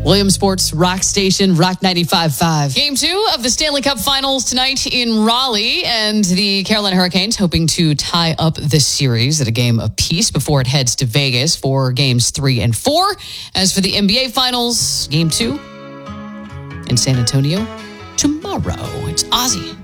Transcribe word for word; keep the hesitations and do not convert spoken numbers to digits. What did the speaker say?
Williams Sports Rock Station, Rock ninety-five point five. Game two of the Stanley Cup Finals tonight in Raleigh, and the Carolina Hurricanes hoping to tie up this series at a game apiece before it heads to Vegas for games three and four. As for the N B A Finals, game two in San Antonio tomorrow. It's Ozzy.